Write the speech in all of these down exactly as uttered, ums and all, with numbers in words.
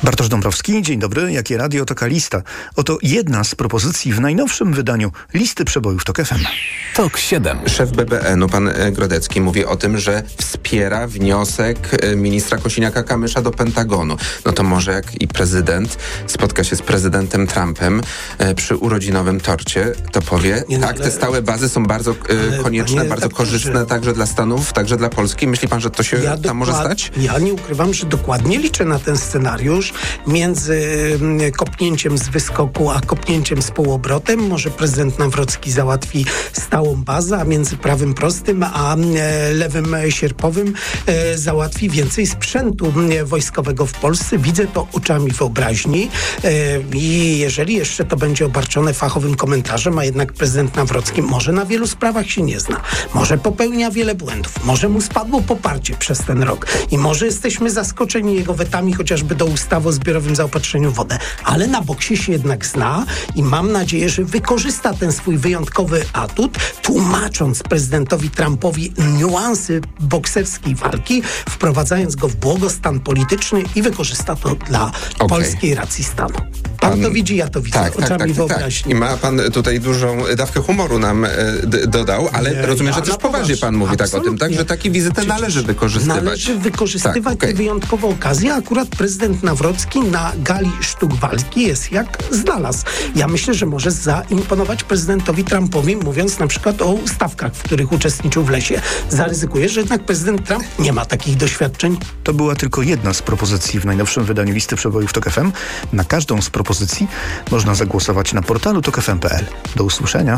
Bartosz Dąbrowski, dzień dobry. Jakie radio, taka lista. Oto jedna z propozycji w najnowszym wydaniu listy przebojów TOK F M. TOK siedem. Szef B B N u, pan Grodecki, mówi o tym, że wspiera wniosek ministra Kosiniaka-Kamysza do Pentagonu. No to może jak i prezydent spotka się z prezydentem Trumpem e, przy urodzinowym torcie, to powie, nie, no, tak, ale, te stałe bazy są bardzo e, konieczne, panie, bardzo tak, korzystne że... także dla Stanów, także dla Polski. Myśli pan, że to się ja tam może stać? Ja nie ukrywam, że dokładnie liczę na ten scenariusz. Między kopnięciem z wyskoku a kopnięciem z półobrotem może prezydent Nawrocki załatwi stałą bazę, a między prawym prostym a lewym sierpowym załatwi więcej sprzętu wojskowego w Polsce. Widzę to oczami wyobraźni i jeżeli jeszcze to będzie obarczone fachowym komentarzem, a jednak prezydent Nawrocki może na wielu sprawach się nie zna, może popełnia wiele błędów, może mu spadło poparcie przez ten rok i może jesteśmy zaskoczeni jego wetami chociażby do ustawy o zbiorowym zaopatrzeniu w wodę, ale na boksie się jednak zna i mam nadzieję, że wykorzysta ten swój wyjątkowy atut, tłumacząc prezydentowi Trumpowi niuansy bokserskiej walki, wprowadzając go w błogostan polityczny i wykorzysta to dla okay. polskiej racji stanu. Pan, pan to widzi, ja to widzę. Tak, oczami tak, tak, wyobraźni. tak. I ma pan tutaj dużą dawkę humoru nam e, d- dodał, ale nie, rozumiem, ja że też poważnie pan mówi tak o tym, tak, że takie wizyty Przecież należy wykorzystywać. Należy wykorzystywać tak, okay. wyjątkową okazję. Akurat prezydent Nawrocki na gali sztuk walki jest jak znalazł. Ja myślę, że może zaimponować prezydentowi Trumpowi, mówiąc na przykład o stawkach, w których uczestniczył w lesie. Zaryzykuje, że jednak prezydent Trump nie ma takich doświadczeń. To była tylko jedna z propozycji w najnowszym wydaniu listy przebojów TOK F M. Na każdą z propozycji można zagłosować na portalu tok f m kropka p l. Do usłyszenia.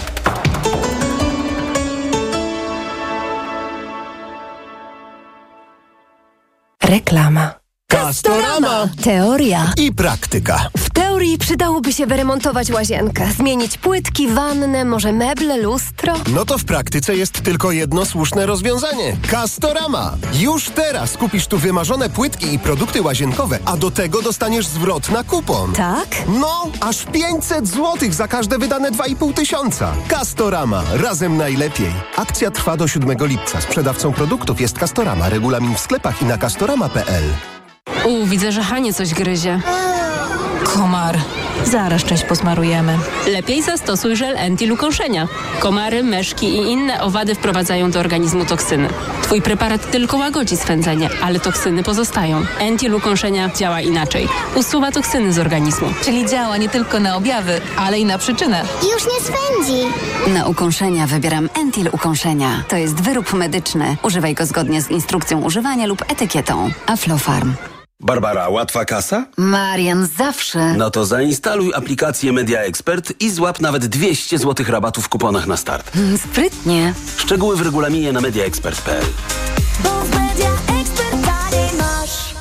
Reklama. Castorama. Teoria i praktyka. W teorii przydałoby się wyremontować łazienkę, zmienić płytki, wannę, może meble, lustro. No to w praktyce jest tylko jedno słuszne rozwiązanie. Castorama. Już teraz kupisz tu wymarzone płytki i produkty łazienkowe, a do tego dostaniesz zwrot na kupon. Tak? No, aż pięćset złotych za każde wydane dwa i pół tysiąca. Castorama. Razem najlepiej. Akcja trwa do siódmego lipca. Sprzedawcą produktów jest Castorama. Regulamin w sklepach i na castorama kropka p l. U, widzę, że Hanie coś gryzie. Komar. Zaraz część posmarujemy. Lepiej zastosuj żel Entil ukąszenia. Komary, meszki i inne owady wprowadzają do organizmu toksyny. Twój preparat tylko łagodzi swędzenie, ale toksyny pozostają. Entil ukąszenia działa inaczej. Usuwa toksyny z organizmu. Czyli działa nie tylko na objawy, ale i na przyczynę. Już nie swędzi. Na ukąszenia wybieram Entil ukąszenia. To jest wyrób medyczny. Używaj go zgodnie z instrukcją używania lub etykietą. Aflofarm. Barbara, łatwa kasa? Marian, zawsze. No to zainstaluj aplikację Media Expert i złap nawet dwieście złotych rabatu w kuponach na start. Hmm, sprytnie. Szczegóły w regulaminie na media expert kropka p l. Bo w Media Expert taniej masz.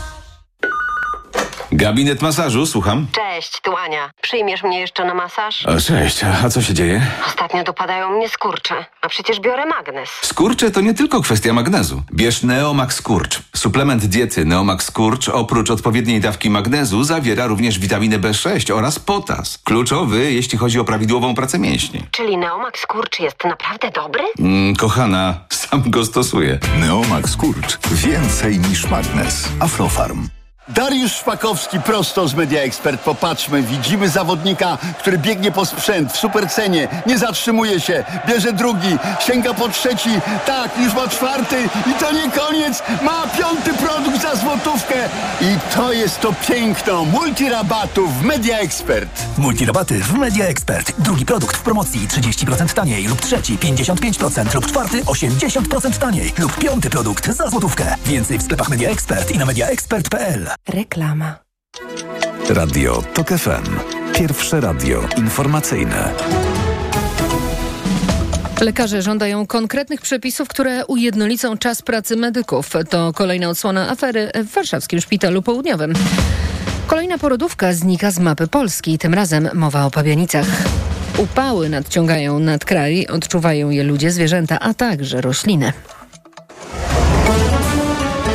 Gabinet masażu, słucham. Cześć, tu Ania. Przyjmiesz mnie jeszcze na masaż? O, cześć, a co się dzieje? Ostatnio dopadają mnie skurcze, a przecież biorę magnez. Skurcze to nie tylko kwestia magnezu. Bierz Neomax Skurcz. Suplement diety Neomax Skurcz oprócz odpowiedniej dawki magnezu zawiera również witaminę B sześć oraz potas. Kluczowy, jeśli chodzi o prawidłową pracę mięśni. Czyli Neomax Skurcz jest naprawdę dobry? Mm, kochana, sam go stosuję. Neomax Skurcz. Więcej niż magnez. Aflofarm. Dariusz Szpakowski prosto z Media Expert. Popatrzmy, widzimy zawodnika, który biegnie po sprzęt w supercenie, nie zatrzymuje się, bierze drugi, sięga po trzeci, tak, już ma czwarty i to nie koniec, ma piąty produkt za złotówkę i to jest to piękno multirabatów w Media Expert. Multirabaty w Media Expert. Drugi produkt w promocji trzydzieści procent taniej lub trzeci pięćdziesiąt pięć procent lub czwarty osiemdziesiąt procent taniej lub piąty produkt za złotówkę. Więcej w sklepach Media Expert i na media expert kropka p l. Reklama. Radio TOK F M. Pierwsze radio informacyjne. Lekarze żądają konkretnych przepisów, które ujednolicą czas pracy medyków. To kolejna odsłona afery w warszawskim Szpitalu Południowym. Kolejna porodówka znika z mapy Polski. Tym razem mowa o Pabianicach. Upały nadciągają nad kraj, odczuwają je ludzie, zwierzęta, a także rośliny.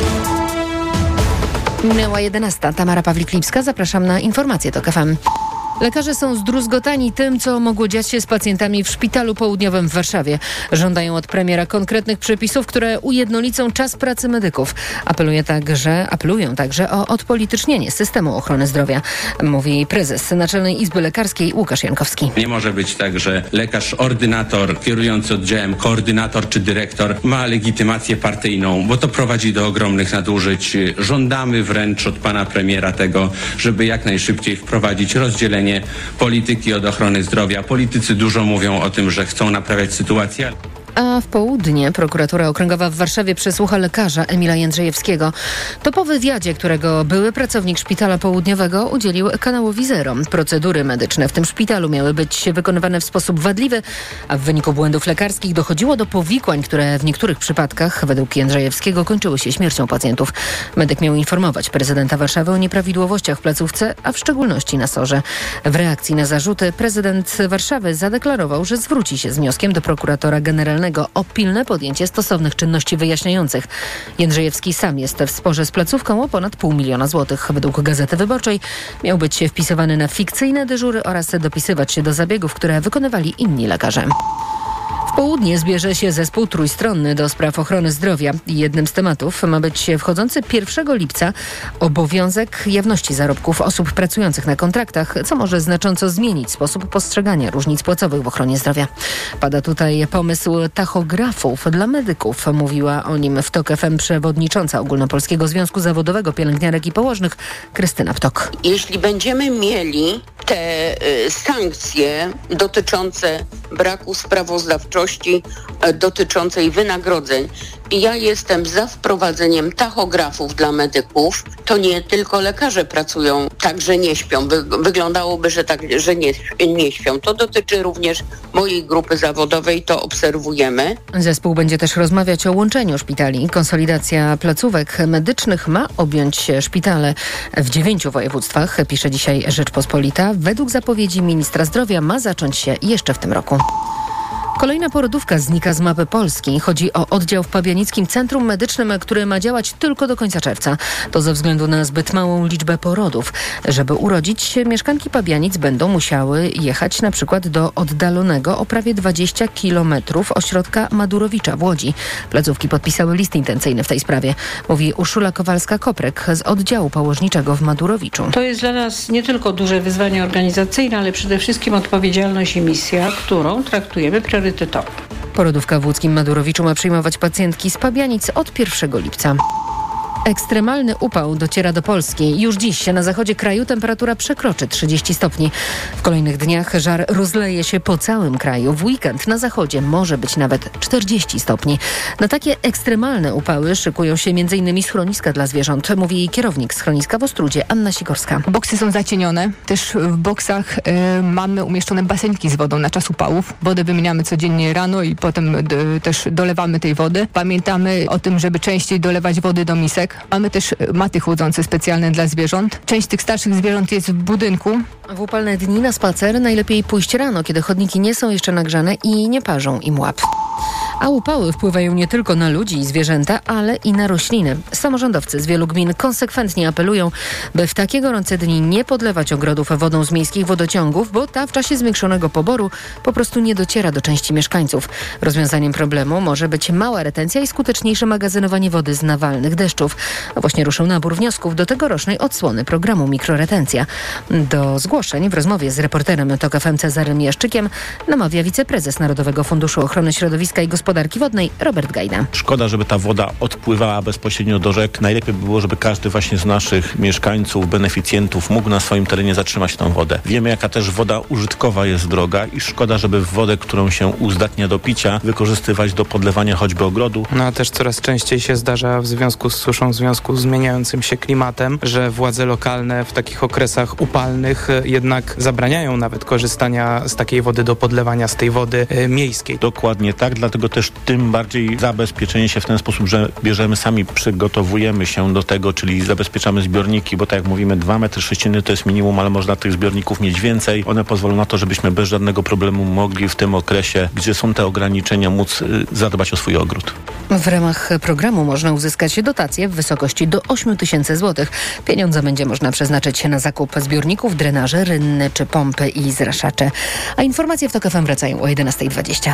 Minęła jedenasta. Tamara Pawlik-Lipska. Zapraszam na informacje TOK F M. Lekarze są zdruzgotani tym, co mogło dziać się z pacjentami w Szpitalu Południowym w Warszawie. Żądają od premiera konkretnych przepisów, które ujednolicą czas pracy medyków. Apeluje także, apelują także o odpolitycznienie systemu ochrony zdrowia, mówi prezes Naczelnej Izby Lekarskiej Łukasz Jankowski. Nie może być tak, że lekarz ordynator, kierujący oddziałem, koordynator czy dyrektor ma legitymację partyjną, bo to prowadzi do ogromnych nadużyć. Żądamy wręcz od pana premiera tego, żeby jak najszybciej wprowadzić rozdzielenie polityki od ochrony zdrowia. Politycy dużo mówią o tym, że chcą naprawiać sytuację. A w południe prokuratura okręgowa w Warszawie przesłucha lekarza Emila Jędrzejewskiego. To po wywiadzie, którego były pracownik Szpitala Południowego udzielił kanałowi Zero. Procedury medyczne w tym szpitalu miały być wykonywane w sposób wadliwy, a w wyniku błędów lekarskich dochodziło do powikłań, które w niektórych przypadkach, według Jędrzejewskiego, kończyły się śmiercią pacjentów. Medyk miał informować prezydenta Warszawy o nieprawidłowościach w placówce, a w szczególności na sorze. W reakcji na zarzuty prezydent Warszawy zadeklarował, że zwróci się z wnioskiem do prokuratora generalnego o pilne podjęcie stosownych czynności wyjaśniających. Jędrzejewski sam jest w sporze z placówką o ponad pół miliona złotych. Według Gazety Wyborczej miał być wpisywany na fikcyjne dyżury oraz dopisywać się do zabiegów, które wykonywali inni lekarze. W południe zbierze się zespół trójstronny do spraw ochrony zdrowia. Jednym z tematów ma być wchodzący pierwszego lipca obowiązek jawności zarobków osób pracujących na kontraktach, co może znacząco zmienić sposób postrzegania różnic płacowych w ochronie zdrowia. Pada tutaj pomysł tachografów dla medyków. Mówiła o nim w TOK F M przewodnicząca Ogólnopolskiego Związku Zawodowego Pielęgniarek i Położnych Krystyna Ptok. Jeśli będziemy mieli te y, sankcje dotyczące braku sprawozdawczości, y, dotyczącej wynagrodzeń, ja jestem za wprowadzeniem tachografów dla medyków. To nie tylko lekarze pracują tak, że nie śpią. Wy, wyglądałoby, że tak, że nie, nie śpią. To dotyczy również mojej grupy zawodowej, to obserwujemy. Zespół będzie też rozmawiać o łączeniu szpitali. Konsolidacja placówek medycznych ma objąć szpitale w dziewięciu województwach, pisze dzisiaj Rzeczpospolita. Według zapowiedzi ministra zdrowia ma zacząć się jeszcze w tym roku. Kolejna porodówka znika z mapy Polski. Chodzi o oddział w Pabianickim Centrum Medycznym, który ma działać tylko do końca czerwca. To ze względu na zbyt małą liczbę porodów. Żeby urodzić, mieszkanki Pabianic będą musiały jechać na przykład do oddalonego o prawie dwadzieścia kilometrów ośrodka Madurowicza w Łodzi. Placówki podpisały list intencyjny w tej sprawie, mówi Urszula Kowalska-Koprek z oddziału położniczego w Madurowiczu. To jest dla nas nie tylko duże wyzwanie organizacyjne, ale przede wszystkim odpowiedzialność i misja, którą traktujemy priorytetowo. Porodówka w łódzkim Madurowiczu ma przyjmować pacjentki z Pabianic od pierwszego lipca. Ekstremalny upał dociera do Polski. Już dziś na zachodzie kraju temperatura przekroczy trzydzieści stopni. W kolejnych dniach żar rozleje się po całym kraju. W weekend na zachodzie może być nawet czterdzieści stopni. Na takie ekstremalne upały szykują się m.in. schroniska dla zwierząt, mówi kierownik schroniska w Ostródzie Anna Sikorska. Boksy są zacienione. Też w boksach y, mamy umieszczone basenki z wodą na czas upałów. Wodę wymieniamy codziennie rano i potem d, też dolewamy tej wody. Pamiętamy o tym, żeby częściej dolewać wody do misek. Mamy też maty chłodzące specjalne dla zwierząt. Część tych starszych zwierząt jest w budynku. W upalne dni na spacer najlepiej pójść rano, kiedy chodniki nie są jeszcze nagrzane i nie parzą im łap. A upały wpływają nie tylko na ludzi i zwierzęta, ale i na rośliny. Samorządowcy z wielu gmin konsekwentnie apelują, by w takie gorące dni nie podlewać ogrodów wodą z miejskich wodociągów, bo ta w czasie zwiększonego poboru po prostu nie dociera do części mieszkańców. Rozwiązaniem problemu może być mała retencja i skuteczniejsze magazynowanie wody z nawalnych deszczów. A właśnie ruszył nabór wniosków do tegorocznej odsłony programu Mikroretencja. Do zgłoszeń w rozmowie z reporterem TOK F M Cezarym Jaszczykiem namawia wiceprezes Narodowego Funduszu Ochrony Środowiska i Gospodarki Wodnej Robert Gajda. Szkoda, żeby ta woda odpływała bezpośrednio do rzek. Najlepiej by było, żeby każdy właśnie z naszych mieszkańców, beneficjentów mógł na swoim terenie zatrzymać tę wodę. Wiemy, jaka też woda użytkowa jest droga i szkoda, żeby wodę, którą się uzdatnia do picia, wykorzystywać do podlewania choćby ogrodu. No a też coraz częściej się zdarza w związku z suszą, w związku z zmieniającym się klimatem, że władze lokalne w takich okresach upalnych jednak zabraniają nawet korzystania z takiej wody do podlewania, z tej wody y, miejskiej. Dokładnie tak, dlatego też też tym bardziej zabezpieczenie się w ten sposób, że bierzemy sami, przygotowujemy się do tego, czyli zabezpieczamy zbiorniki, bo tak jak mówimy, dwa metry sześcienne to jest minimum, ale można tych zbiorników mieć więcej. One pozwolą na to, żebyśmy bez żadnego problemu mogli w tym okresie, gdzie są te ograniczenia, móc y, zadbać o swój ogród. W ramach programu można uzyskać dotacje w wysokości do osiem tysięcy złotych. Pieniądze będzie można przeznaczyć na zakup zbiorników, drenaży, rynny czy pompy i zraszacze. A informacje w TOK F M wracają o jedenasta dwadzieścia.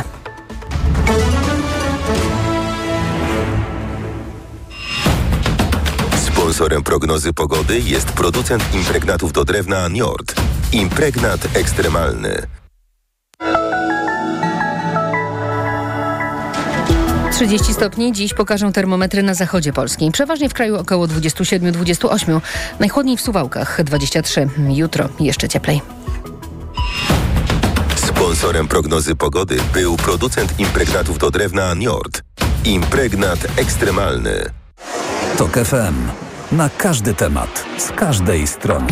Sponsorem prognozy pogody jest producent impregnatów do drewna Njord. Impregnat ekstremalny. trzydzieści stopni. Dziś pokażą termometry na zachodzie Polski. Przeważnie w kraju około dwadzieścia siedem do dwudziestu ośmiu. Najchłodniej w Suwałkach dwadzieścia trzy. Jutro jeszcze cieplej. Sponsorem prognozy pogody był producent impregnatów do drewna Njord. Impregnat ekstremalny. TOK F M. Na każdy temat, z każdej strony.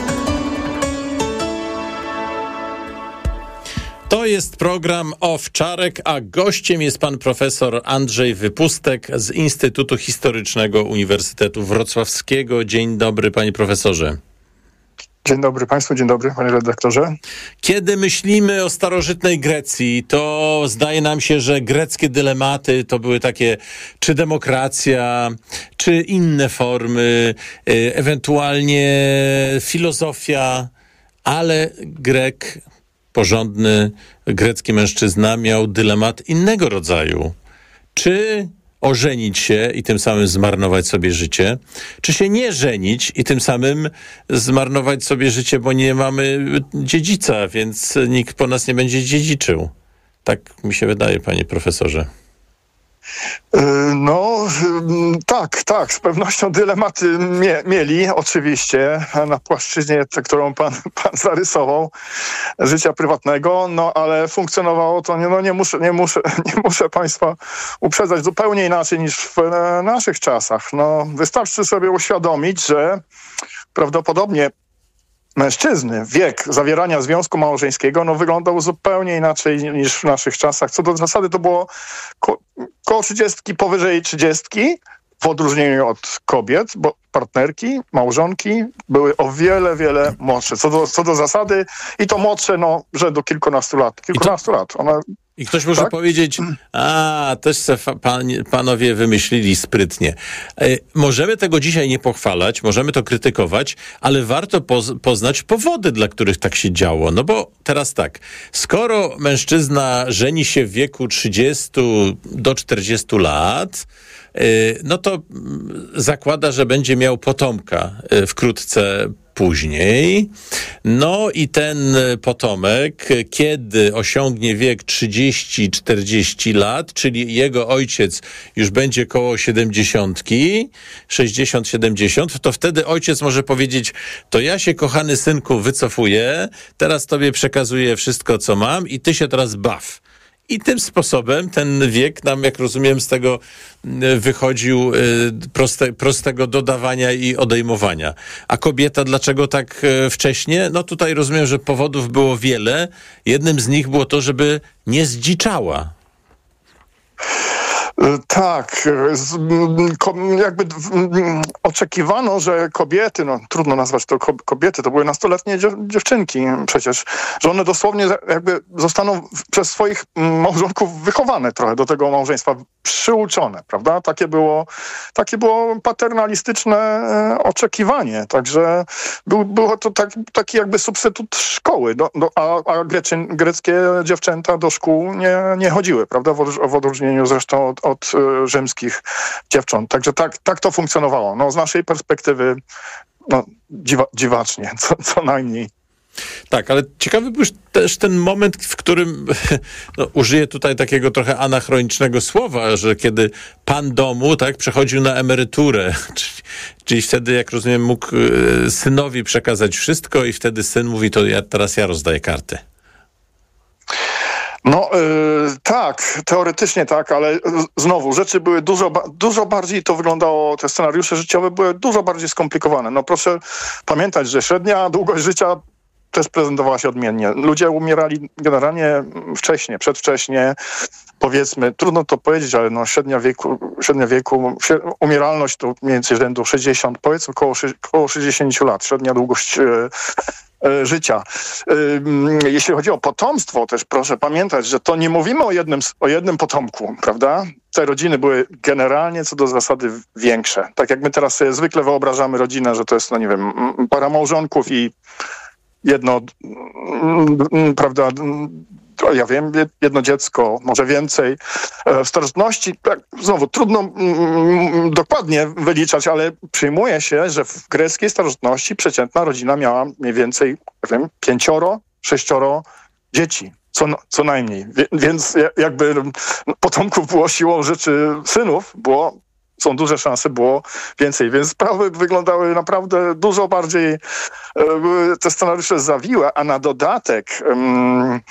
To jest program Owczarek, a gościem jest pan profesor Andrzej Wypustek z Instytutu Historycznego Uniwersytetu Wrocławskiego. Dzień dobry, panie profesorze. Dzień dobry państwu, dzień dobry panie redaktorze. Kiedy myślimy o starożytnej Grecji, to zdaje nam się, że greckie dylematy to były takie, czy demokracja, czy inne formy, ewentualnie filozofia, ale Grek, porządny grecki mężczyzna miał dylemat innego rodzaju. Czy ożenić się i tym samym zmarnować sobie życie, czy się nie żenić i tym samym zmarnować sobie życie, bo nie mamy dziedzica, więc nikt po nas nie będzie dziedziczył. Tak mi się wydaje, panie profesorze. No, tak, tak, z pewnością dylematy mie- mieli, oczywiście, na płaszczyźnie, którą pan, pan zarysował, życia prywatnego, no ale funkcjonowało to, nie, no nie muszę, nie muszę, nie muszę państwa uprzedzać, zupełnie inaczej niż w naszych czasach. No, wystarczy sobie uświadomić, że prawdopodobnie mężczyzny, wiek zawierania związku małżeńskiego no, wyglądał zupełnie inaczej niż w naszych czasach. Co do zasady to było ko- koło trzydziestki, powyżej trzydziestki, w odróżnieniu od kobiet, bo partnerki, małżonki były o wiele, wiele młodsze. Co do, co do zasady i to młodsze, no, że do kilkunastu lat. Kilkunastu to... lat. One... I ktoś może tak? powiedzieć, a, też se fa- pan, panowie wymyślili sprytnie. E, możemy tego dzisiaj nie pochwalać, możemy to krytykować, ale warto poz- poznać powody, dla których tak się działo. No bo teraz tak, skoro mężczyzna żeni się w wieku trzydziestu do czterdziestu lat, e, no to zakłada, że będzie miał potomka e, wkrótce później. No i ten potomek, kiedy osiągnie wiek trzydzieści czterdzieści lat, czyli jego ojciec już będzie koło siedemdziesiątki, sześćdziesiąt siedemdziesiąt, to wtedy ojciec może powiedzieć, to ja się, kochany synku, wycofuję, teraz tobie przekazuję wszystko, co mam i ty się teraz baw. I tym sposobem ten wiek nam, jak rozumiem, z tego wychodził proste, prostego dodawania i odejmowania. A kobieta dlaczego tak wcześnie? No tutaj rozumiem, że powodów było wiele. Jednym z nich było to, żeby nie zdziczała. Tak, jakby oczekiwano, że kobiety, no trudno nazwać to kobiety, to były nastoletnie dziewczynki przecież, że one dosłownie jakby zostaną przez swoich małżonków wychowane trochę do tego małżeństwa, przyuczone, prawda? Takie było, takie było paternalistyczne oczekiwanie, także był, było to tak, taki jakby substytut szkoły, do, do, a, a greczyn, greckie dziewczęta do szkół nie, nie chodziły, prawda? W, w odróżnieniu zresztą od, od rzymskich dziewcząt. Także tak, tak to funkcjonowało. No, z naszej perspektywy no, dziwa, dziwacznie, co, co najmniej. Tak, ale ciekawy był też ten moment, w którym, no, użyję tutaj takiego trochę anachronicznego słowa, że kiedy pan domu, tak, przechodził na emeryturę, czyli, czyli wtedy, jak rozumiem, mógł y, synowi przekazać wszystko i wtedy syn mówi, to ja, teraz ja rozdaję karty. No yy, tak, teoretycznie tak, ale znowu rzeczy były dużo, dużo bardziej to wyglądało, te scenariusze życiowe były dużo bardziej skomplikowane. No proszę pamiętać, że średnia długość życia też prezentowała się odmiennie. Ludzie umierali generalnie wcześnie, przedwcześnie, powiedzmy, trudno to powiedzieć, ale no średnia wieku, średnia wieku, umieralność to mniej więcej rzędu sześćdziesiąt, powiedzmy około, około sześćdziesiąt lat, średnia długość e, życia. Jeśli chodzi o potomstwo, też proszę pamiętać, że to nie mówimy o jednym, o jednym potomku, prawda? Te rodziny były generalnie co do zasady większe. Tak jak my teraz sobie zwykle wyobrażamy rodzinę, że to jest, no nie wiem, para małżonków i jedno, prawda, ja wiem, jedno dziecko, może więcej. W starożytności, tak, znowu, trudno mm, dokładnie wyliczać, ale przyjmuje się, że w greckiej starożytności przeciętna rodzina miała mniej więcej, ja wiem, pięcioro, sześcioro dzieci. Co, co najmniej. Wie, więc jakby potomków było siłą rzeczy synów, było są duże szanse, było więcej. Więc sprawy wyglądały naprawdę dużo bardziej, te scenariusze zawiłe, a na dodatek um,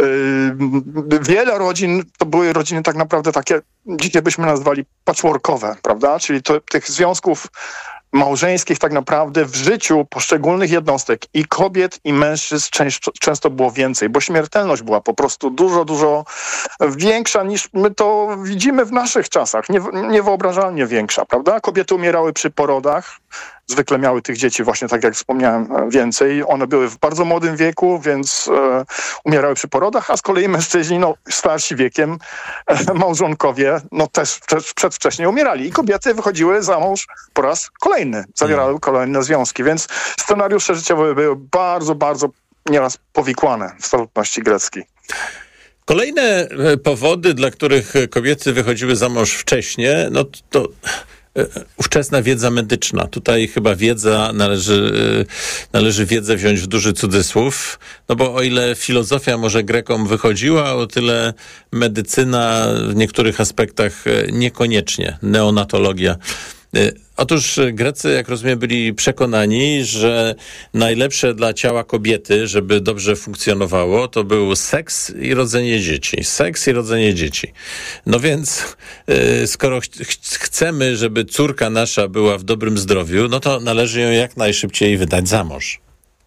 um, wiele rodzin, to były rodziny tak naprawdę takie, dzisiaj byśmy nazwali patchworkowe, prawda? Czyli to, tych związków małżeńskich tak naprawdę w życiu poszczególnych jednostek i kobiet, i mężczyzn często, często było więcej, bo śmiertelność była po prostu dużo, dużo większa niż my to widzimy w naszych czasach. Nie, niewyobrażalnie większa, prawda? Kobiety umierały przy porodach, zwykle miały tych dzieci właśnie, tak jak wspomniałem, więcej. One były w bardzo młodym wieku, więc e, umierały przy porodach, a z kolei mężczyźni, no, starsi wiekiem, e, małżonkowie, no też przed, przedwcześnie umierali. I kobiety wychodziły za mąż po raz kolejny, zawierały kolejne związki, więc scenariusze życiowe były bardzo, bardzo nieraz powikłane w starożytności greckiej. Kolejne powody, dla których kobiety wychodziły za mąż wcześnie, no to ówczesna wiedza medyczna. Tutaj chyba wiedza należy, należy wiedzę wziąć w duży cudzysłów, no bo o ile filozofia może Grekom wychodziła, o tyle medycyna w niektórych aspektach niekoniecznie. Neonatologia. Otóż Grecy, jak rozumiem, byli przekonani, że najlepsze dla ciała kobiety, żeby dobrze funkcjonowało, to był seks i rodzenie dzieci. Seks i rodzenie dzieci. No więc yy, skoro ch- ch- chcemy, żeby córka nasza była w dobrym zdrowiu, no to należy ją jak najszybciej wydać za mąż.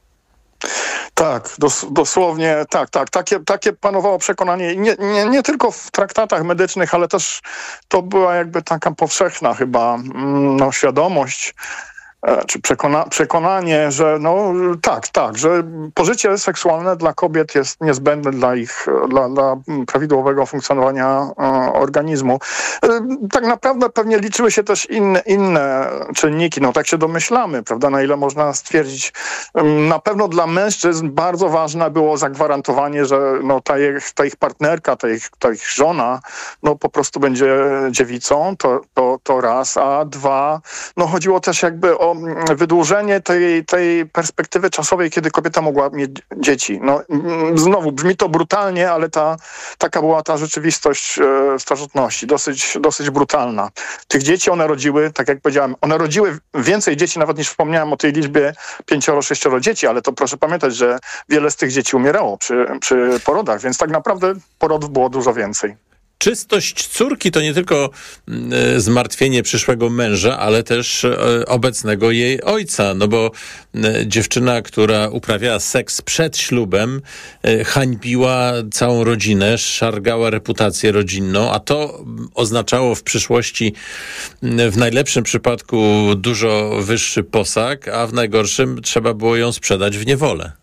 Tak, dos, dosłownie tak, tak. Takie, takie panowało przekonanie nie, nie, nie tylko w traktatach medycznych, ale też to była jakby taka powszechna chyba no, świadomość, czy przekona, przekonanie, że no tak, tak, że pożycie seksualne dla kobiet jest niezbędne dla ich, dla, dla prawidłowego funkcjonowania e, organizmu. E, tak naprawdę pewnie liczyły się też inne, inne czynniki, no tak się domyślamy, prawda, na ile można stwierdzić. E, na pewno dla mężczyzn bardzo ważne było zagwarantowanie, że no ta ich, ta ich partnerka, ta ich, ta ich żona, no po prostu będzie dziewicą, to, to, to raz, a dwa, no chodziło też jakby o wydłużenie tej, tej perspektywy czasowej, kiedy kobieta mogła mieć dzieci. No, znowu, brzmi to brutalnie, ale ta, taka była ta rzeczywistość e, starożytności, dosyć, dosyć brutalna. Tych dzieci one rodziły, tak jak powiedziałem, one rodziły więcej dzieci, nawet niż wspomniałem o tej liczbie pięcioro, sześcioro dzieci, ale to proszę pamiętać, że wiele z tych dzieci umierało przy, przy porodach, więc tak naprawdę porodów było dużo więcej. Czystość córki to nie tylko e, zmartwienie przyszłego męża, ale też e, obecnego jej ojca, no bo e, dziewczyna, która uprawiała seks przed ślubem, e, hańbiła całą rodzinę, szargała reputację rodzinną, a to oznaczało w przyszłości w najlepszym przypadku dużo wyższy posag, a w najgorszym trzeba było ją sprzedać w niewolę.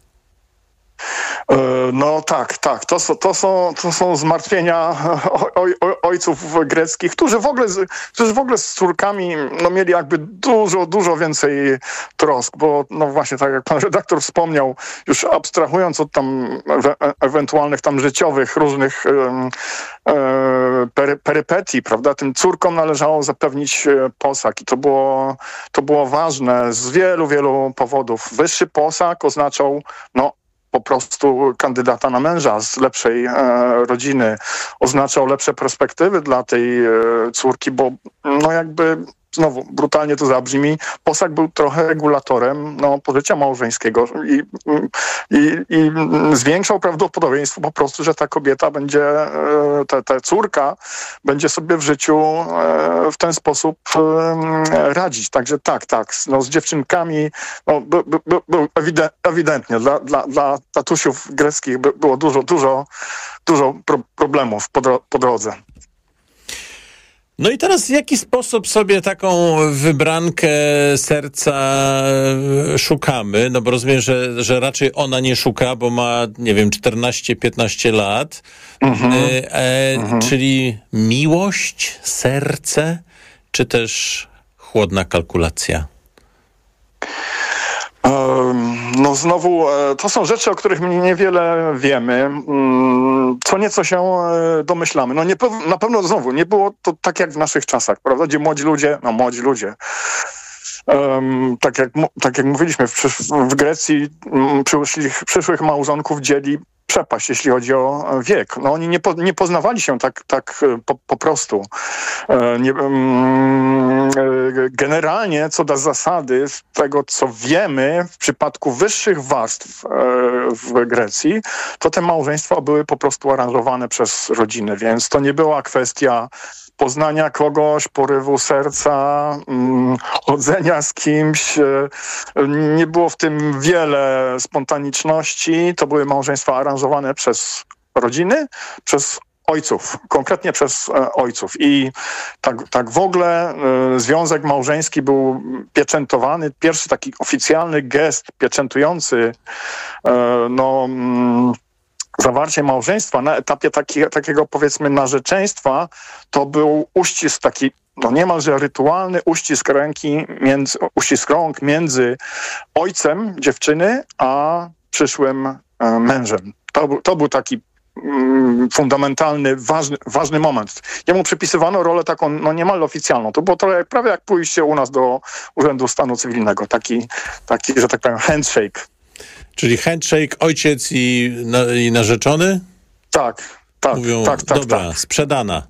No tak, tak. To są, to są, to są zmartwienia oj, oj, ojców greckich, którzy w ogóle, z, którzy w ogóle z córkami no, mieli jakby dużo, dużo więcej trosk, bo no właśnie tak jak pan redaktor wspomniał, już abstrahując od tam e- ewentualnych tam życiowych różnych e- e- pery- perypetii, prawda, tym córkom należało zapewnić posag i to było, to było ważne z wielu, wielu powodów. Wyższy posag oznaczał, no, po prostu kandydata na męża z lepszej e, rodziny, oznaczał lepsze perspektywy dla tej e, córki, bo no jakby znowu brutalnie to zabrzmi, posag był trochę regulatorem no, pożycia małżeńskiego i, i, i zwiększał prawdopodobieństwo po prostu, że ta kobieta będzie, ta, ta córka będzie sobie w życiu w ten sposób radzić. Także tak, tak, no, z dziewczynkami no, by, by, by, ewidentnie dla, dla, dla tatusiów greckich by, było dużo, dużo, dużo pro, problemów po, dro, po drodze. No i teraz w jaki sposób sobie taką wybrankę serca szukamy? No bo rozumiem, że, że raczej ona nie szuka, bo ma, nie wiem, czternaście piętnaście lat. Mhm. E, e, mhm. Czyli miłość, serce, czy też chłodna kalkulacja? No znowu, to są rzeczy, o których niewiele wiemy. Co nieco się domyślamy. No nie, na pewno znowu nie było to tak jak w naszych czasach, prawda? Gdzie młodzi ludzie, no młodzi ludzie, um, tak, jak, tak jak mówiliśmy, w, w Grecji przyszłych, przyszłych małżonków dzieli przepaść, jeśli chodzi o wiek. No oni nie, po, nie poznawali się tak, tak po, po prostu. Nie, generalnie, co do zasady, z tego, co wiemy, w przypadku wyższych warstw w Grecji, to te małżeństwa były po prostu aranżowane przez rodziny, więc to nie była kwestia poznania kogoś, porywu serca, chodzenia z kimś. Nie było w tym wiele spontaniczności. To były małżeństwa aranżowane przez rodziny, przez ojców, konkretnie przez ojców. I tak, tak w ogóle związek małżeński był pieczętowany. Pierwszy taki oficjalny gest pieczętujący no, zawarcie małżeństwa na etapie taki, takiego powiedzmy narzeczeństwa to był uścisk taki no niemalże rytualny uścisk ręki, między, uścisk rąk między ojcem dziewczyny a przyszłym e, mężem. To, to był taki mm, fundamentalny, ważny, ważny moment. Jemu przypisywano rolę taką no niemal oficjalną. To było trochę prawie jak pójście u nas do Urzędu Stanu Cywilnego. Taki, taki że tak powiem, handshake. Czyli handshake, ojciec i, na, i narzeczony? Tak, tak, Mówią, tak, tak. Dobra, tak. sprzedana.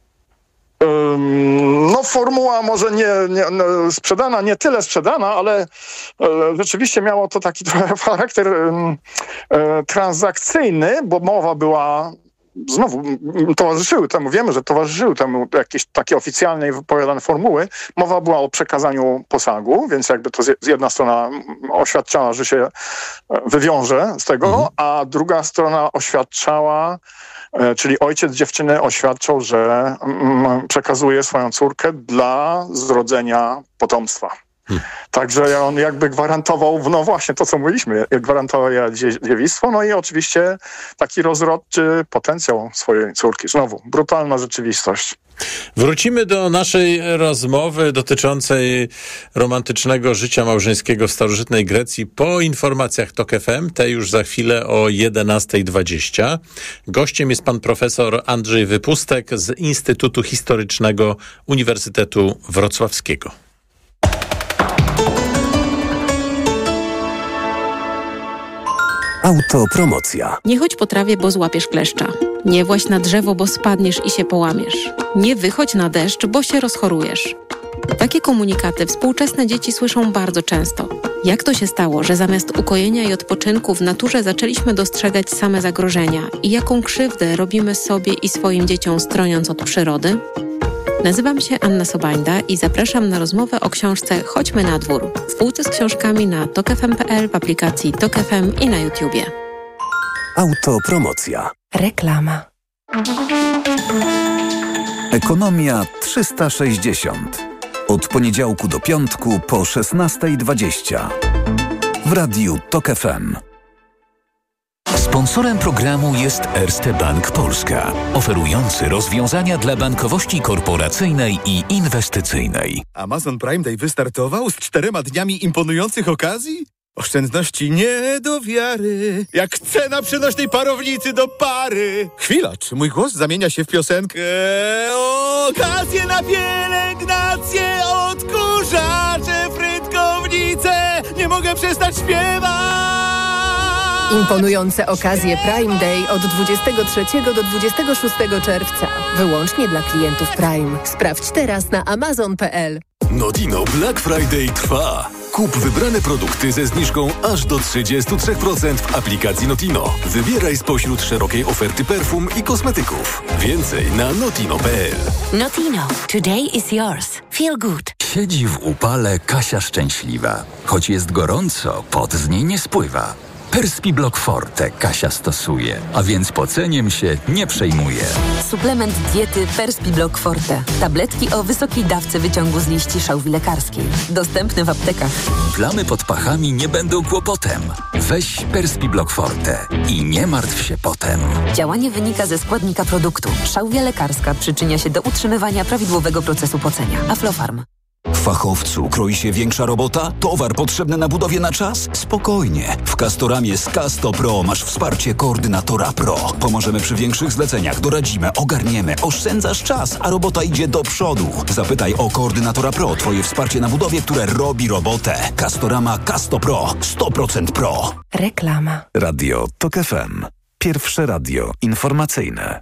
Um, no formuła może nie, nie no, sprzedana, nie tyle sprzedana, ale e, rzeczywiście miało to taki trochę charakter e, transakcyjny, bo mowa była znowu towarzyszyły temu, wiemy, że towarzyszyły temu jakieś takie oficjalne i wypowiadane formuły. Mowa była o przekazaniu posagu, więc jakby to z jedna strona oświadczała, że się wywiąże z tego, mhm. a druga strona oświadczała, czyli ojciec dziewczyny oświadczał, że przekazuje swoją córkę dla zrodzenia potomstwa. Hmm. Także on jakby gwarantował, no właśnie to, co mówiliśmy, gwarantował dziewictwo, no i oczywiście taki rozrodczy potencjał swojej córki. Znowu, brutalna rzeczywistość. Wrócimy do naszej rozmowy dotyczącej romantycznego życia małżeńskiego w starożytnej Grecji po informacjach TOK F M, te już za chwilę o jedenasta dwadzieścia. Gościem jest pan profesor Andrzej Wypustek z Instytutu Historycznego Uniwersytetu Wrocławskiego. Autopromocja. Nie chodź po trawie, bo złapiesz kleszcza. Nie właź na drzewo, bo spadniesz i się połamiesz. Nie wychodź na deszcz, bo się rozchorujesz. Takie komunikaty współczesne dzieci słyszą bardzo często. Jak to się stało, że zamiast ukojenia i odpoczynku w naturze zaczęliśmy dostrzegać same zagrożenia i jaką krzywdę robimy sobie i swoim dzieciom stroniąc od przyrody? Nazywam się Anna Sobańda i zapraszam na rozmowę o książce Chodźmy na dwór. W półce z książkami na tok f m kropka p l, w aplikacji TOK F M i na YouTubie. Autopromocja. Reklama. Ekonomia trzysta sześćdziesiąt. Od poniedziałku do piątku po szesnasta dwadzieścia. W radiu TOK F M. Sponsorem programu jest Erste Bank Polska, oferujący rozwiązania dla bankowości korporacyjnej i inwestycyjnej. Amazon Prime Day wystartował z czterema dniami imponujących okazji? Oszczędności nie do wiary, jak cena przenośnej parownicy do pary. Chwila, czy mój głos zamienia się w piosenkę? Okazje na pielęgnację, odkurzacze, frytkownice, nie mogę przestać śpiewać. Imponujące okazje Prime Day od dwudziestego trzeciego do dwudziestego szóstego czerwca. Wyłącznie dla klientów Prime. Sprawdź teraz na amazon kropka p l. Notino Black Friday trwa. Kup wybrane produkty ze zniżką aż do trzydzieści trzy procent w aplikacji Notino. Wybieraj spośród szerokiej oferty perfum i kosmetyków. Więcej na notino kropka p l. Notino. Today is yours. Feel good. Siedzi w upale Kasia szczęśliwa. Choć jest gorąco, pot z niej nie spływa. Perspiblock Forte Kasia stosuje, a więc poceniem się nie przejmuje. Suplement diety Perspiblock Forte. Tabletki o wysokiej dawce wyciągu z liści szałwi lekarskiej. Dostępne w aptekach. Plamy pod pachami nie będą kłopotem. Weź Perspiblock Forte i nie martw się potem. Działanie wynika ze składnika produktu. Szałwia lekarska przyczynia się do utrzymywania prawidłowego procesu pocenia. Aflofarm. Fachowcu kroi się większa robota? Towar potrzebny na budowie na czas? Spokojnie. W Castoramie z Casto Pro masz wsparcie koordynatora Pro. Pomożemy przy większych zleceniach, doradzimy, ogarniemy, oszczędzasz czas, a robota idzie do przodu. Zapytaj o koordynatora Pro, twoje wsparcie na budowie, które robi robotę. Castorama Casto Pro. sto procent Pro. Reklama. Radio TOK F M. Pierwsze radio informacyjne.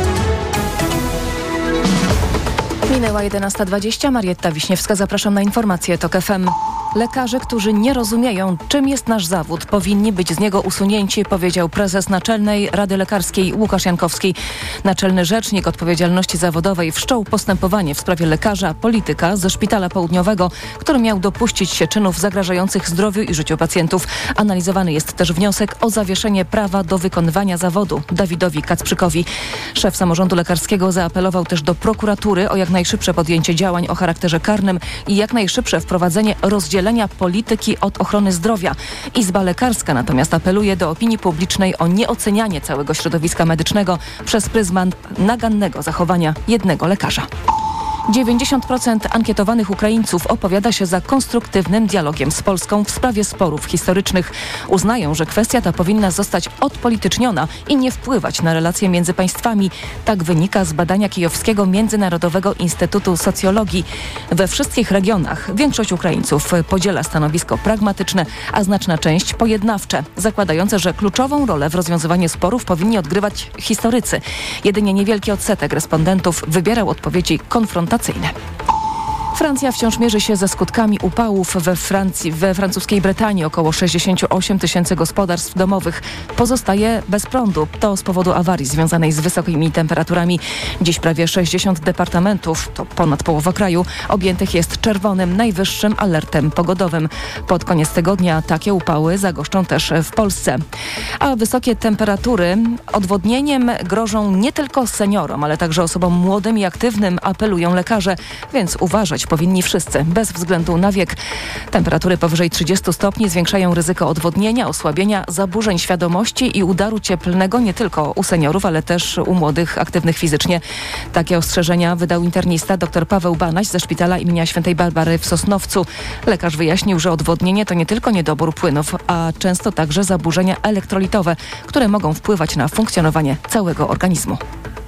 Minęła jedenasta dwadzieścia. Marietta Wiśniewska, zapraszam na informacje TOK F M. Lekarze, którzy nie rozumieją, czym jest nasz zawód, powinni być z niego usunięci, powiedział prezes Naczelnej Rady Lekarskiej Łukasz Jankowski. Naczelny Rzecznik Odpowiedzialności Zawodowej wszczął postępowanie w sprawie lekarza, polityka ze Szpitala Południowego, który miał dopuścić się czynów zagrażających zdrowiu i życiu pacjentów. Analizowany jest też wniosek o zawieszenie prawa do wykonywania zawodu Dawidowi Kacprzykowi. Szef samorządu lekarskiego zaapelował też do prokuratury o jak najszybsze podjęcie działań o charakterze karnym i jak najszybsze wprowadzenie rozdzielenia polityki od ochrony zdrowia. Izba Lekarska natomiast apeluje do opinii publicznej o nieocenianie całego środowiska medycznego przez pryzmat nagannego zachowania jednego lekarza. dziewięćdziesiąt procent ankietowanych Ukraińców opowiada się za konstruktywnym dialogiem z Polską w sprawie sporów historycznych. Uznają, że kwestia ta powinna zostać odpolityczniona i nie wpływać na relacje między państwami. Tak wynika z badania kijowskiego Międzynarodowego Instytutu Socjologii. We wszystkich regionach większość Ukraińców podziela stanowisko pragmatyczne, a znaczna część pojednawcze, zakładające, że kluczową rolę w rozwiązywaniu sporów powinni odgrywać historycy. Jedynie niewielki odsetek respondentów wybierał odpowiedzi konfrontacyjne. Francja wciąż mierzy się ze skutkami upałów we Francji, we francuskiej Brytanii. Około sześćdziesiąt osiem tysięcy gospodarstw domowych pozostaje bez prądu. To z powodu awarii związanej z wysokimi temperaturami. Dziś prawie sześćdziesiąt departamentów, to ponad połowa kraju, objętych jest czerwonym, najwyższym alertem pogodowym. Pod koniec tygodnia takie upały zagoszczą też w Polsce. A wysokie temperatury odwodnieniem grożą nie tylko seniorom, ale także osobom młodym i aktywnym, apelują lekarze, więc uważać powinni wszyscy, bez względu na wiek. Temperatury powyżej trzydziestu stopni zwiększają ryzyko odwodnienia, osłabienia, zaburzeń świadomości i udaru cieplnego nie tylko u seniorów, ale też u młodych, aktywnych fizycznie. Takie ostrzeżenia wydał internista dr Paweł Banaś ze Szpitala imienia Świętej Barbary w Sosnowcu. Lekarz wyjaśnił, że odwodnienie to nie tylko niedobór płynów, a często także zaburzenia elektrolitowe, które mogą wpływać na funkcjonowanie całego organizmu.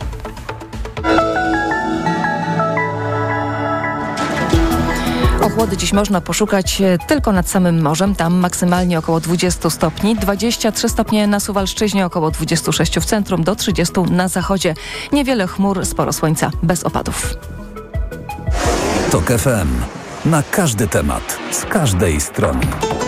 Ochłody dziś można poszukać tylko nad samym morzem. Tam maksymalnie około dwadzieścia stopni, dwadzieścia trzy stopnie na Suwalszczyźnie, około dwadzieścia sześć w centrum, do trzydziestu na zachodzie. Niewiele chmur, sporo słońca, bez opadów. TOK F M. Na każdy temat, z każdej strony.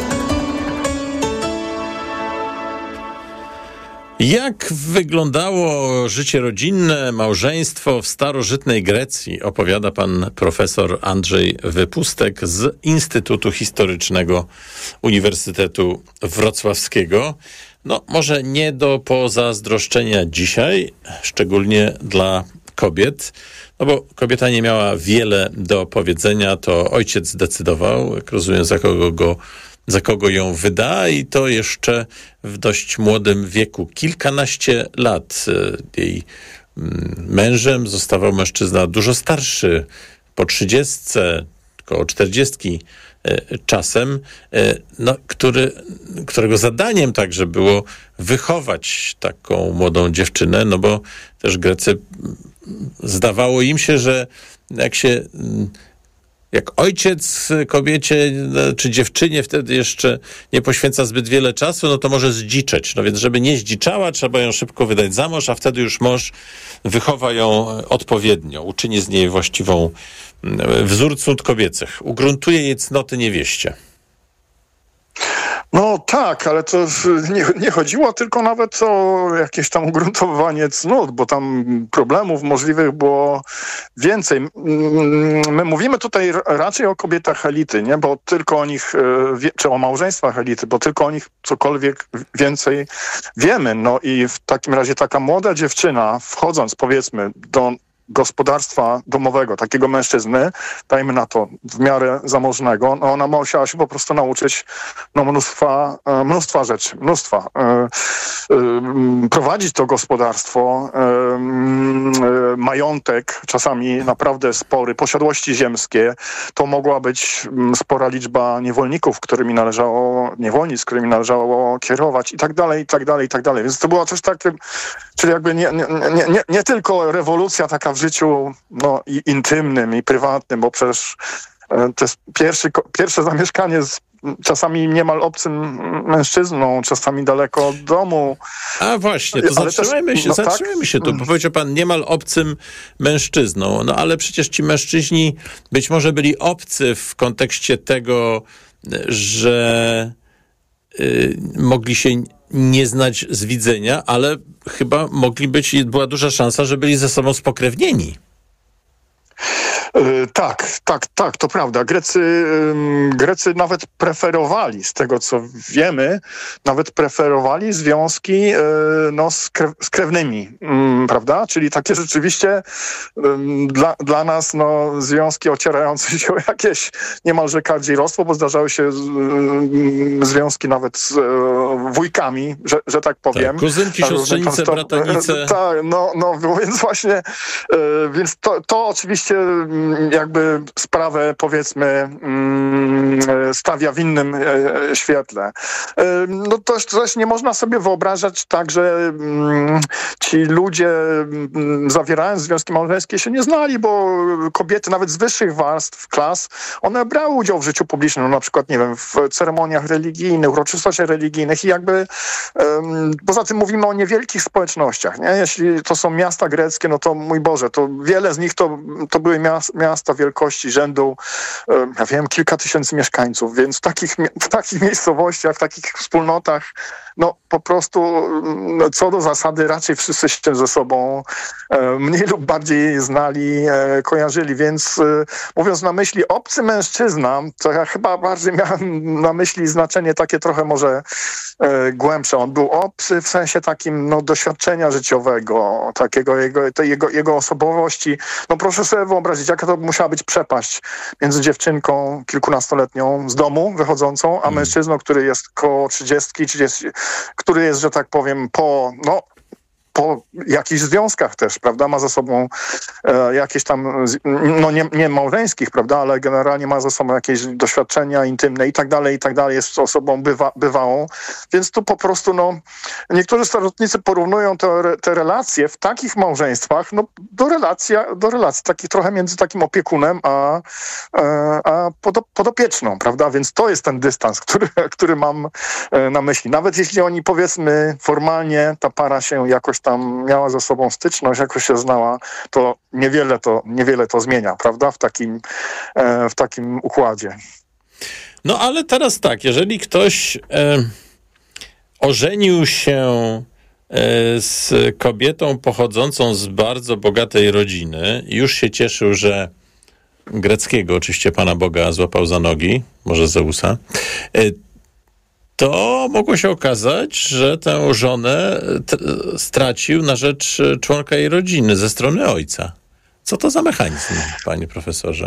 Jak wyglądało życie rodzinne, małżeństwo w starożytnej Grecji, opowiada pan profesor Andrzej Wypustek z Instytutu Historycznego Uniwersytetu Wrocławskiego. No, może nie do pozazdroszczenia dzisiaj, szczególnie dla kobiet, no bo kobieta nie miała wiele do powiedzenia, to ojciec decydował, jak rozumiem, za kogo go za kogo ją wyda i to jeszcze w dość młodym wieku. Kilkanaście lat jej mężem zostawał mężczyzna dużo starszy, po trzydziestce, około czterdziestki czasem, no, który, którego zadaniem także było wychować taką młodą dziewczynę, no bo też Grecy, zdawało im się, że jak się Jak ojciec kobiecie czy dziewczynie wtedy jeszcze nie poświęca zbyt wiele czasu, no to może zdziczeć. No więc żeby nie zdziczała, trzeba ją szybko wydać za mąż, a wtedy już mąż wychowa ją odpowiednio, uczyni z niej właściwą wzór cnót kobiecych. Ugruntuje jej cnoty niewieście. No tak, ale to nie, nie chodziło tylko nawet o jakieś tam ugruntowanie cnót, bo tam problemów możliwych było więcej. My mówimy tutaj raczej o kobietach elity, nie? Bo tylko o nich, czy o małżeństwach elity, bo tylko o nich cokolwiek więcej wiemy. No i w takim razie taka młoda dziewczyna, wchodząc powiedzmy do gospodarstwa domowego, takiego mężczyzny, dajmy na to w miarę zamożnego, no ona musiała się po prostu nauczyć no, mnóstwa, mnóstwa rzeczy, mnóstwa. Prowadzić to gospodarstwo, majątek, czasami naprawdę spory, posiadłości ziemskie, to mogła być spora liczba niewolników, którymi należało, niewolnic, którymi należało kierować i tak dalej, i tak dalej, i tak dalej. Więc to było coś takiego, czyli jakby nie, nie, nie, nie tylko rewolucja taka w życiu no, i intymnym i prywatnym, bo przecież to jest pierwszy, pierwsze zamieszkanie z czasami niemal obcym mężczyzną, czasami daleko od domu. A właśnie, to ale zatrzymajmy też, się, no zatrzymajmy tak? się tu, bo powiedział pan niemal obcym mężczyzną, no ale przecież ci mężczyźni być może byli obcy w kontekście tego, że y, mogli się nie znać z widzenia, ale chyba mogli być, była duża szansa, że byli ze sobą spokrewnieni. Yy, tak, tak, tak, to prawda. Grecy, yy, Grecy nawet preferowali, z tego co wiemy, nawet preferowali związki yy, no, z, krew, z krewnymi, yy, prawda? Czyli takie rzeczywiście yy, dla, dla nas no, związki ocierające się o jakieś niemalże kardzierostwo, bo zdarzały się yy, związki nawet z yy, wujkami, że, że tak powiem. Tak, kuzynki, siostrzenice, to, bratanice. Tak, no, no, więc właśnie, yy, więc to, to oczywiście jakby sprawę, powiedzmy, stawia w innym świetle. No to też nie można sobie wyobrażać tak, że ci ludzie zawierając związki małżeńskie się nie znali, bo kobiety nawet z wyższych warstw, klas, one brały udział w życiu publicznym, no na przykład, nie wiem, w ceremoniach religijnych, uroczystościach religijnych i jakby poza tym mówimy o niewielkich społecznościach, nie? Jeśli to są miasta greckie, no to mój Boże, to wiele z nich to, to były miasta wielkości rzędu, ja wiem, kilka tysięcy mieszkańców, więc w takich, w takich miejscowościach, w takich wspólnotach, no po prostu co do zasady raczej wszyscy się ze sobą mniej lub bardziej znali, kojarzyli, więc mówiąc na myśli obcy mężczyzna, to ja chyba bardziej miałem na myśli znaczenie takie trochę może głębsze. On był obcy w sensie takim no, doświadczenia życiowego, takiego jego, tej jego, jego osobowości. No proszę sobie wyobrazić, jaka to musiała być przepaść między dziewczynką kilkunastoletnią z domu wychodzącą, a hmm. mężczyzną, który jest koło trzydziestki, trzydzieści, który jest, że tak powiem, po, no, po jakichś związkach też, prawda, ma ze sobą e, jakieś tam, no nie, nie małżeńskich, prawda, ale generalnie ma ze sobą jakieś doświadczenia intymne i tak dalej, i tak dalej, jest osobą bywa, bywałą, więc tu po prostu, no, niektórzy starotnicy porównują te, te relacje w takich małżeństwach, no, do relacji, do relacji takich trochę między takim opiekunem a, e, a podop, podopieczną, prawda, więc to jest ten dystans, który, który mam e, na myśli. Nawet jeśli oni, powiedzmy, formalnie ta para się jakoś tam miała ze sobą styczność, jakoś się znała, to niewiele to, niewiele to zmienia, prawda, w takim, e, w takim układzie. No ale teraz tak, jeżeli ktoś e, ożenił się e, z kobietą pochodzącą z bardzo bogatej rodziny i już się cieszył, że greckiego oczywiście Pana Boga złapał za nogi, może Zeusa, e, to mogło się okazać, że tę żonę t- stracił na rzecz członka jej rodziny ze strony ojca. Co to za mechanizm, panie profesorze?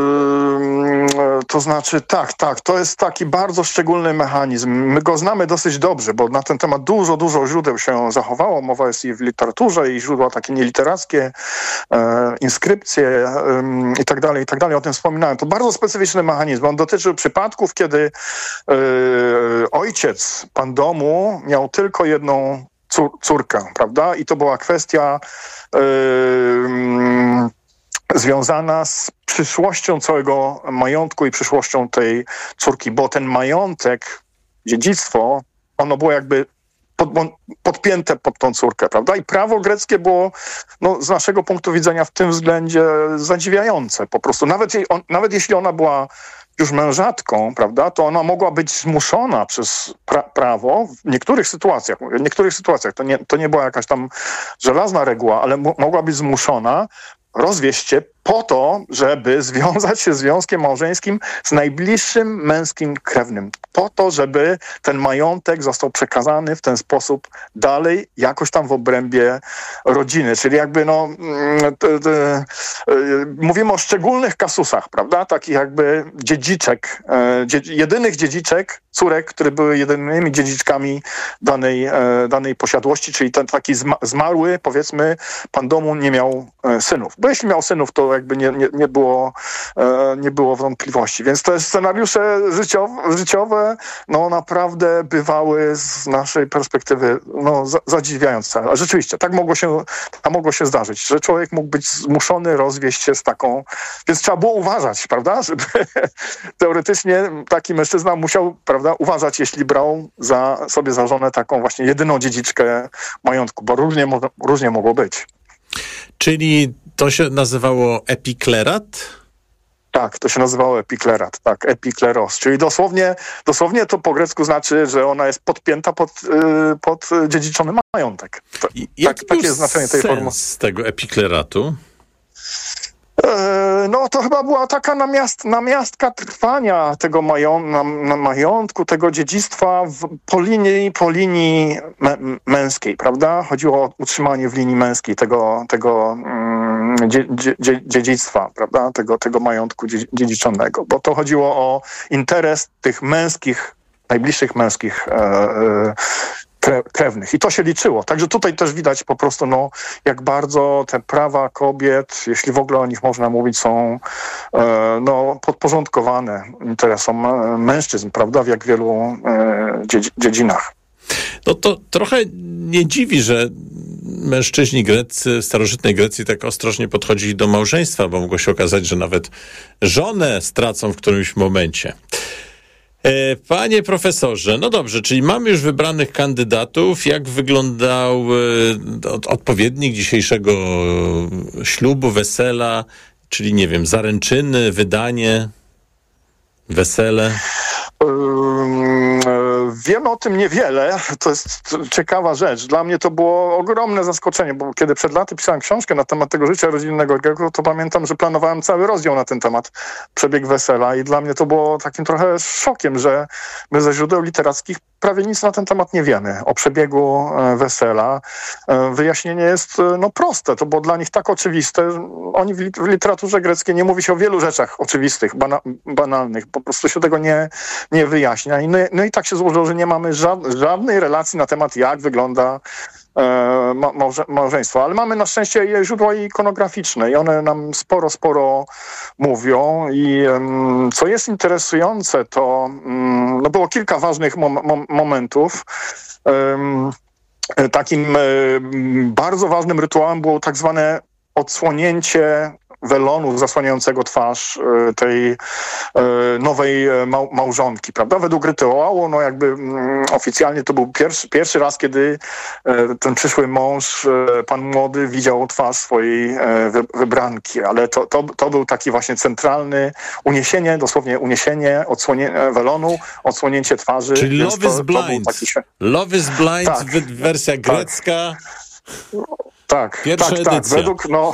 Yy, to znaczy, tak, tak, to jest taki bardzo szczególny mechanizm. My go znamy dosyć dobrze, bo na ten temat dużo, dużo źródeł się zachowało. Mowa jest i w literaturze, i źródła takie nieliterackie, e, inskrypcje e, i tak dalej, i tak dalej. O tym wspominałem. To bardzo specyficzny mechanizm. On dotyczy przypadków, kiedy e, ojciec, pan domu, miał tylko jedną cór- córkę, prawda? I to była kwestia e, związana z przyszłością całego majątku i przyszłością tej córki, bo ten majątek, dziedzictwo, ono było jakby pod, podpięte pod tą córkę, prawda? I prawo greckie było no, z naszego punktu widzenia w tym względzie zadziwiające po prostu. Nawet, jej, on, nawet jeśli ona była już mężatką, prawda, to ona mogła być zmuszona przez pra- prawo w niektórych sytuacjach, w niektórych sytuacjach, to nie, to nie była jakaś tam żelazna reguła, ale m- mogła być zmuszona rozwieść się po to, żeby związać się związkiem małżeńskim z najbliższym męskim krewnym. Po to, żeby ten majątek został przekazany w ten sposób dalej, jakoś tam w obrębie rodziny. Czyli jakby no, t, t, mówimy o szczególnych kasusach, prawda? Takich jakby dziedziczek, dzie, jedynych dziedziczek, córek, które były jedynymi dziedziczkami danej, danej posiadłości, czyli ten taki zmarły, powiedzmy, pan domu nie miał synów. Bo jeśli miał synów, to jakby nie, nie, nie, było, nie było wątpliwości. Więc te scenariusze życiowe, życiowe no naprawdę bywały z naszej perspektywy no, zadziwiające. A rzeczywiście, tak mogło się, tak mogło się zdarzyć, że człowiek mógł być zmuszony rozwieść się z taką... Więc trzeba było uważać, prawda? Żeby teoretycznie taki mężczyzna musiał, prawda, uważać, jeśli brał za, sobie za żonę taką właśnie jedyną dziedziczkę majątku, bo różnie, różnie mogło być. Czyli to się nazywało epiklerat? Tak, to się nazywało epiklerat, tak, epikleros, czyli dosłownie, dosłownie to po grecku znaczy, że ona jest podpięta pod, yy, pod dziedziczony majątek. To, Jaki tak, takie jest znaczenie tej formy. Z tego epikleratu? No to chyba była taka namiast, namiastka trwania tego mają, na, na majątku, tego dziedzictwa w, po linii, po linii mę, męskiej, prawda? Chodziło o utrzymanie w linii męskiej tego, tego mm, dzie, dzie, dziedzictwa, prawda? Tego, tego majątku dziedziczonego, bo to chodziło o interes tych męskich, najbliższych męskich e, e, krewnych. I to się liczyło. Także tutaj też widać po prostu, no, jak bardzo te prawa kobiet, jeśli w ogóle o nich można mówić, są e, no, podporządkowane interesom mężczyzn, prawda, w jak wielu e, dziedz- dziedzinach. No to trochę nie dziwi, że mężczyźni greccy, starożytnej Grecji tak ostrożnie podchodzili do małżeństwa, bo mogło się okazać, że nawet żonę stracą w którymś momencie. Panie profesorze, no dobrze, czyli mamy już wybranych kandydatów. Jak wyglądał odpowiednik dzisiejszego ślubu, wesela, czyli nie wiem, zaręczyny, wydanie, wesele? Wiemy o tym niewiele. To jest ciekawa rzecz. Dla mnie to było ogromne zaskoczenie, bo kiedy przed laty pisałem książkę na temat tego życia rodzinnego, to pamiętam, że planowałem cały rozdział na ten temat, przebieg wesela, i dla mnie to było takim trochę szokiem, że my ze źródeł literackich prawie nic na ten temat nie wiemy o przebiegu wesela. Wyjaśnienie jest no proste. To było dla nich tak oczywiste. Oni w literaturze greckiej nie mówi się o wielu rzeczach oczywistych, bana- banalnych. Po prostu się tego nie, nie wyjaśnia. I no, no i tak się złożyło, że nie mamy ża- żadnej relacji na temat, jak wygląda e, ma- małże- małżeństwo. Ale mamy na szczęście źródła ikonograficzne i one nam sporo, sporo mówią. I um, co jest interesujące, to um, no było kilka ważnych mom- mom- momentów. Um, takim um, bardzo ważnym rytuałem było tak zwane odsłonięcie welonu zasłaniającego twarz tej nowej mał- małżonki, prawda? Według rytuału, no jakby mm, oficjalnie to był pierwszy, pierwszy raz, kiedy ten przyszły mąż, pan młody, widział twarz swojej wy- wybranki, ale to, to, to był taki właśnie centralny uniesienie, dosłownie uniesienie, odsłonięcie welonu, odsłonięcie twarzy. Czyli Love is Blind. Taki... Love is Blind, tak, wersja grecka. Tak, Pierwsza tak, edycja. tak, według, no,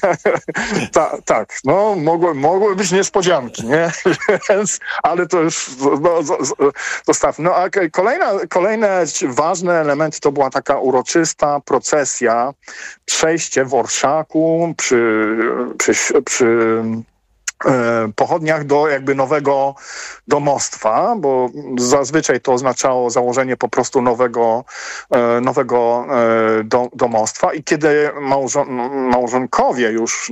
ta, tak, no, mogły, mogły być niespodzianki, nie? Więc, ale to już no, zostawmy. No, a kolejna, kolejne ważne elementy to była taka uroczysta procesja, przejście w orszaku przy, przy, przy pochodniach do jakby nowego domostwa, bo zazwyczaj to oznaczało założenie po prostu nowego, nowego do, domostwa, i kiedy małżon, małżonkowie już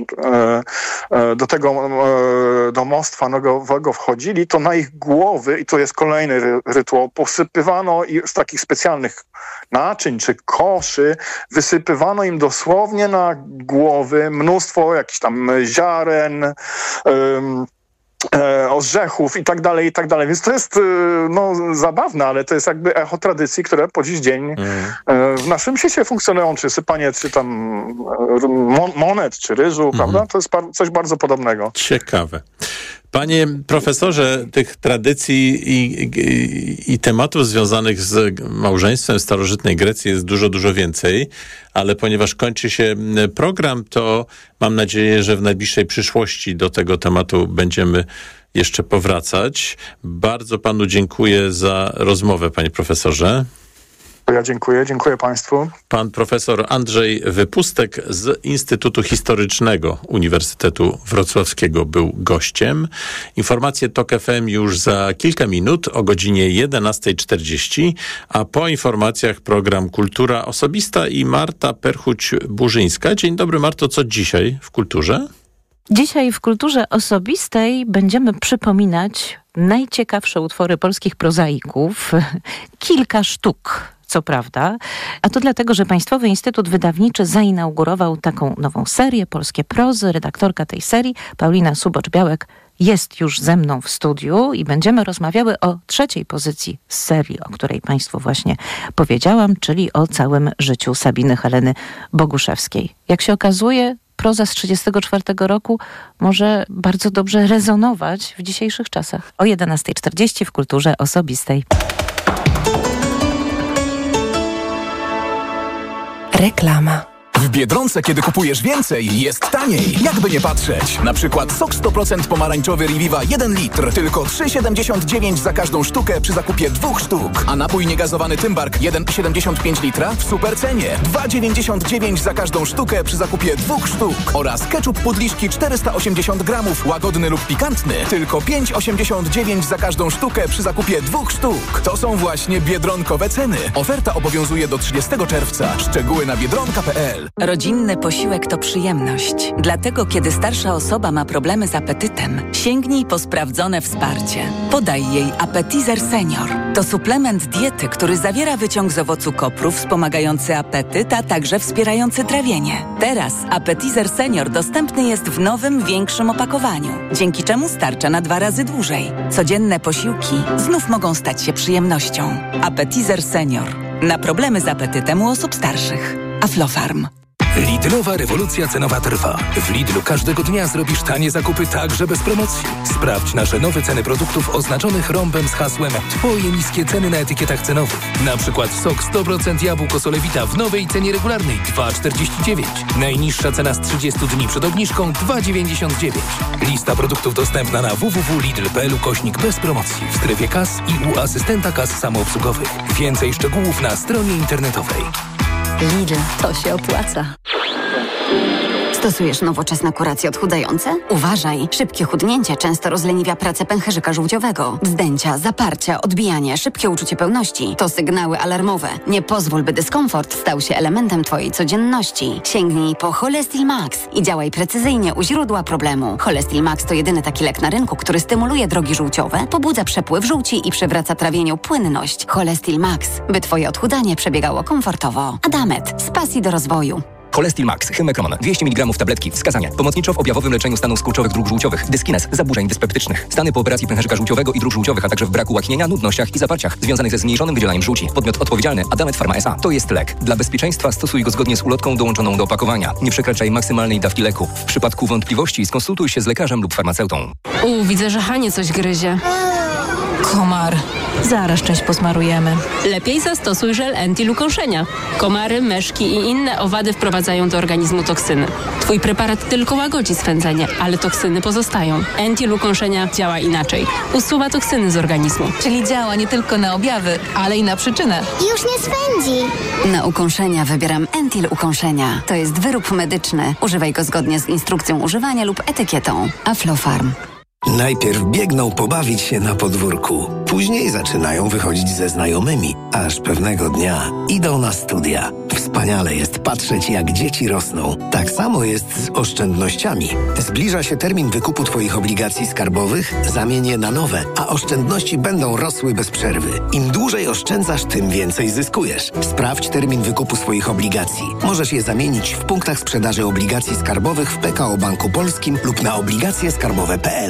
do tego domostwa nowego wchodzili, to na ich głowy, i to jest kolejny rytuał, posypywano z takich specjalnych naczyń czy koszy, wysypywano im dosłownie na głowy mnóstwo jakichś tam ziaren, e, orzechów i tak dalej, i tak dalej. Więc to jest e, no, zabawne, ale to jest jakby echo tradycji, które po dziś dzień mm. e, w naszym świecie funkcjonują, czy sypanie, czy tam e, mon, monet, czy ryżu, mm. prawda? To jest par- coś bardzo podobnego. Ciekawe. Panie profesorze, tych tradycji i, i, i tematów związanych z małżeństwem w starożytnej Grecji jest dużo, dużo więcej, ale ponieważ kończy się program, to mam nadzieję, że w najbliższej przyszłości do tego tematu będziemy jeszcze powracać. Bardzo panu dziękuję za rozmowę, panie profesorze. Ja dziękuję, dziękuję państwu. Pan profesor Andrzej Wypustek z Instytutu Historycznego Uniwersytetu Wrocławskiego był gościem. Informacje Tok F M już za kilka minut o godzinie jedenasta czterdzieści, a po informacjach program Kultura Osobista i Marta Perchuć-Burzyńska. Dzień dobry, Marto, co dzisiaj w kulturze? Dzisiaj w Kulturze Osobistej będziemy przypominać najciekawsze utwory polskich prozaików. Kilka sztuk, co prawda. A to dlatego, że Państwowy Instytut Wydawniczy zainaugurował taką nową serię, Polskie Prozy. Redaktorka tej serii, Paulina Subocz-Białek, jest już ze mną w studiu i będziemy rozmawiały o trzeciej pozycji z serii, o której Państwu właśnie powiedziałam, czyli o całym życiu Sabiny Heleny Boguszewskiej. Jak się okazuje, proza z trzydziestego czwartego roku może bardzo dobrze rezonować w dzisiejszych czasach. O jedenasta czterdzieści w Kulturze Osobistej. Reklama. W Biedronce, kiedy kupujesz więcej, jest taniej. Jakby nie patrzeć. Na przykład sok sto procent pomarańczowy Reviva jeden litr. Tylko trzy siedemdziesiąt dziewięć za każdą sztukę przy zakupie dwóch sztuk. A napój niegazowany Tymbark jeden siedemdziesiąt pięć litra w super cenie. dwa dziewięćdziesiąt dziewięć za każdą sztukę przy zakupie dwóch sztuk. Oraz ketchup Pudliszki czterysta osiemdziesiąt gramów, łagodny lub pikantny. Tylko pięć osiemdziesiąt dziewięć za każdą sztukę przy zakupie dwóch sztuk. To są właśnie biedronkowe ceny. Oferta obowiązuje do trzydziestego czerwca. Szczegóły na biedronka kropka p l. Rodzinny posiłek to przyjemność. Dlatego, kiedy starsza osoba ma problemy z apetytem, sięgnij po sprawdzone wsparcie. Podaj jej Appetizer Senior. To suplement diety, który zawiera wyciąg z owocu kopru wspomagający apetyt, a także wspierający trawienie. Teraz Appetizer Senior dostępny jest w nowym, większym opakowaniu, dzięki czemu starcza na dwa razy dłużej. Codzienne posiłki znów mogą stać się przyjemnością. Appetizer Senior. Na problemy z apetytem u osób starszych. Aflofarm. Lidlowa rewolucja cenowa trwa. W Lidlu każdego dnia zrobisz tanie zakupy także bez promocji. Sprawdź nasze nowe ceny produktów oznaczonych rąbem z hasłem Twoje niskie ceny na etykietach cenowych. Na przykład sok sto procent jabłko Solewita w nowej cenie regularnej dwa czterdzieści dziewięć. Najniższa cena z trzydziestu dni przed obniżką dwa dziewięćdziesiąt dziewięć. Lista produktów dostępna na w w w kropka lidl kropka p l ukośnik bez promocji w strefie kas i u asystenta kas samoobsługowych. Więcej szczegółów na stronie internetowej. Lidl, to się opłaca. Stosujesz nowoczesne kuracje odchudzające? Uważaj, szybkie chudnięcie często rozleniwia pracę pęcherzyka żółciowego. Wzdęcia, zaparcia, odbijanie, szybkie uczucie pełności to sygnały alarmowe. Nie pozwól, by dyskomfort stał się elementem Twojej codzienności. Sięgnij po Cholestil Max i działaj precyzyjnie u źródła problemu. Cholestil Max to jedyny taki lek na rynku, który stymuluje drogi żółciowe, pobudza przepływ żółci i przywraca trawieniu płynność. Cholestil Max, by Twoje odchudzanie przebiegało komfortowo. Adamet, z pasji do rozwoju. Cholestil Max, Hymekron, dwieście miligramów tabletki. Wskazania. Pomocniczo w objawowym leczeniu stanów skurczowych dróg żółciowych, dyskines, zaburzeń dyspeptycznych. Stany po operacji pęcherzyka żółciowego i dróg żółciowych, a także w braku łaknienia, nudnościach i zaparciach związanych ze zmniejszonym wydzielaniem żółci. Podmiot odpowiedzialny Adamet Pharma S A. To jest lek. Dla bezpieczeństwa stosuj go zgodnie z ulotką dołączoną do opakowania. Nie przekraczaj maksymalnej dawki leku. W przypadku wątpliwości skonsultuj się z lekarzem lub farmaceutą. U, widzę, że Hanie coś gryzie. Komar. Zaraz część posmarujemy. Lepiej zastosuj żel Entil ukąszenia. Komary, myszki i inne owady wprowadzają do organizmu toksyny. Twój preparat tylko łagodzi swędzenie, ale toksyny pozostają. Entil ukąszenia działa inaczej. Usuwa toksyny z organizmu. Czyli działa nie tylko na objawy, ale i na przyczynę. Już nie swędzi. Na ukąszenia wybieram Entil ukąszenia. To jest wyrób medyczny. Używaj go zgodnie z instrukcją używania lub etykietą. Aflofarm. Najpierw biegną pobawić się na podwórku. Później zaczynają wychodzić ze znajomymi, aż pewnego dnia idą na studia. Wspaniale jest patrzeć, jak dzieci rosną. Tak samo jest z oszczędnościami. Zbliża się termin wykupu Twoich obligacji skarbowych, zamień je na nowe, a oszczędności będą rosły bez przerwy. Im dłużej oszczędzasz, tym więcej zyskujesz. Sprawdź termin wykupu swoich obligacji. Możesz je zamienić w punktach sprzedaży obligacji skarbowych w P K O Banku Polskim lub na obligacje skarbowe kropka p l.